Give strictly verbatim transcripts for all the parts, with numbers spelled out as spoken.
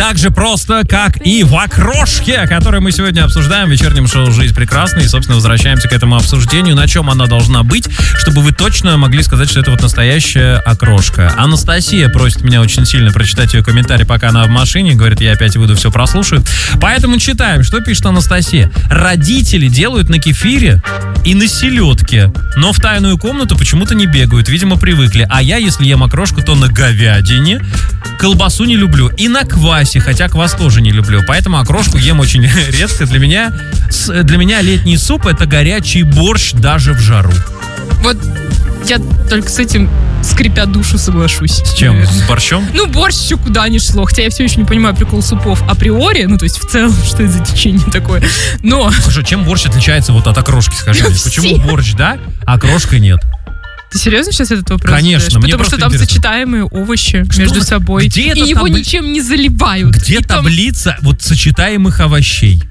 так же просто, как и в окрошке, который мы сегодня обсуждаем в вечернем шоу «Жизнь прекрасна». И, собственно, возвращаемся к этому обсуждению. На чем она должна быть, чтобы вы точно могли сказать, что это вот настоящая окрошка. Анастасия просит меня очень сильно прочитать ее комментарий, пока она в машине. Говорит, я опять выйду, все прослушаю. Поэтому читаем, что пишет Анастасия. Родители делают на кефире и на селедке, но в тайную комнату почему-то не бегают. Видимо, привыкли. А я, если ем окрошку, то на говядине. Колбасу не люблю. И на квасе, хотя квас тоже не люблю. Поэтому окрошку ем очень редко. Для меня, для меня летний суп — это горячий борщ даже в жару. Вот я только с этим, скрипя душу, соглашусь. С чем? Наверное. С борщом? Ну, борщ еще куда ни шло. Хотя я все еще не понимаю прикол супов априори. Ну, то есть в целом, что это за течение такое. Но... Слушай, чем борщ отличается вот от окрошки, скажи мне? Почему борщ, да, а окрошка нет? Ты серьезно сейчас этот вопрос? Конечно, задаешь? мне Потому что там интересно. сочетаемые овощи Что? между собой. Где и его табли... ничем не заливают. Где и таблица там... вот сочетаемых овощей?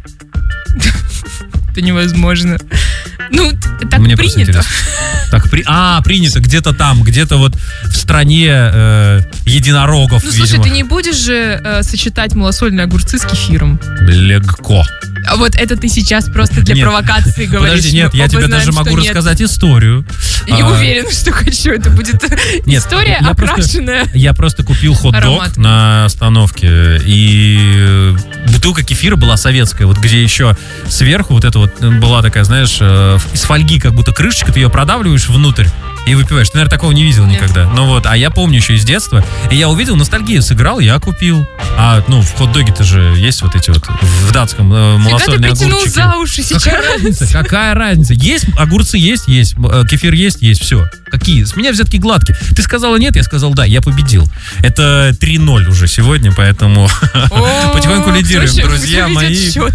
Это невозможно. Ну, так Мне принято. Так, при... А, принято где-то там, где-то вот в стране э, единорогов, Ну, слушай, видимо. ты не будешь же э, сочетать малосольные огурцы с кефиром? Легко. А вот это ты сейчас просто для нет. провокации говоришь. Подожди, нет, Мы я оба тебе знаем, даже могу что рассказать нет. историю. Я а... уверена, что хочу. Это будет нет, история я окрашенная. Просто, я просто купил хот-дог ароматом. на остановке, и бутылка кефира была советская, вот где еще сверху вот это вот была такая, знаешь, из фольги как будто крышечка, ты ее продавливаешь внутрь и выпиваешь. Ты, наверное, такого не видел Нет. никогда. Ну вот, а я помню еще из детства. И я увидел, ностальгия сыграл, я купил. А, ну, в хот-доге-то же есть вот эти вот в датском э, малосольные Фига ты огурчики. притянул за уши сейчас. Какая разница? Какая разница? Есть огурцы, есть, есть. Кефир есть, есть. Все. Какие? С меня взятки гладкие. Ты сказала нет, я сказал да, я победил. Это три ноль уже сегодня, поэтому потихоньку лидируем, друзья мои.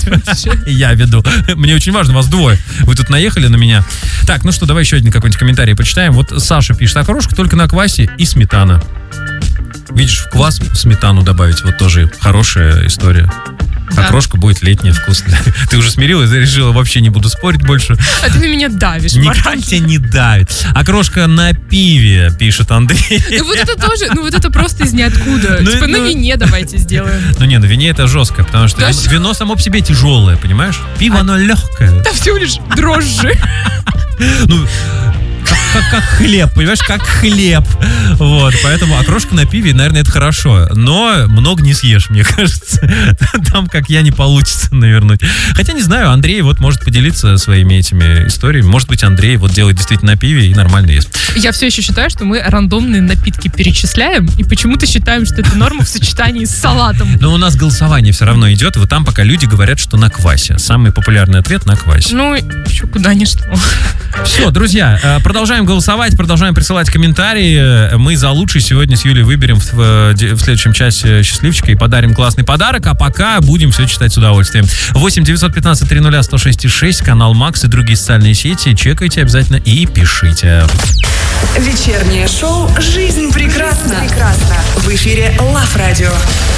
Я веду. Мне очень важно, вас двое. Вы тут наехали на меня. Так, ну что, давай еще один какой-нибудь комментарий почитаем. Вот Саша пишет, окрошка только на квасе и сметана. Видишь, в квас сметану добавить, вот тоже хорошая история. Да. Окрошка будет летняя, вкусная. Ты уже смирилась, решила, вообще не буду спорить больше. А ты на меня давишь, никто морально. тебя не давит. Окрошка на пиве, пишет Андрей. Ну вот это тоже, ну вот это просто из ниоткуда. Ну, типа ну, на вине давайте сделаем. Ну не, на вине это жестко, потому что Да вино, что? вино само по себе тяжелое, понимаешь? Пиво, А, оно легкое. Там всего лишь дрожжи. Ну, как, как, как хлеб, понимаешь, как хлеб. Вот, поэтому окрошка на пиве, наверное, это хорошо. Но много не съешь, мне кажется. Там, как я, не получится навернуть. Хотя, не знаю, Андрей вот может поделиться своими этими историями. Может быть, Андрей вот делает действительно на пиве и нормально ест. Я все еще считаю, что мы рандомные напитки перечисляем, и почему-то считаем, что это норма в сочетании с салатом. Но у нас голосование все равно идет, и вот там пока люди говорят, что на квасе. Самый популярный ответ — на квасе. Ну, еще куда ни шло. Все, друзья, продолжаем голосовать, продолжаем присылать комментарии. Мы за лучший сегодня с Юлей выберем в, в, в следующем часе счастливчика и подарим классный подарок, а пока будем все читать с удовольствием. восемь девятьсот пятнадцать триста сто шесть шесть, канал Макс и другие социальные сети. Чекайте обязательно и пишите. Вечернее шоу «Жизнь прекрасна». В эфире Лав Радио.